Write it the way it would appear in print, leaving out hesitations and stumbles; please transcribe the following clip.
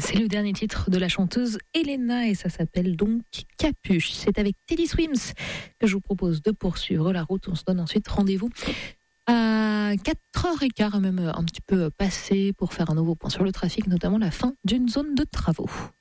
C'est le dernier titre de la chanteuse Elena et ça s'appelle donc Capuche. C'est avec Teddy Swims que je vous propose de poursuivre la route. On se donne ensuite rendez-vous à 4h15, même un petit peu passé, pour faire un nouveau point sur le trafic, notamment la fin d'une zone de travaux.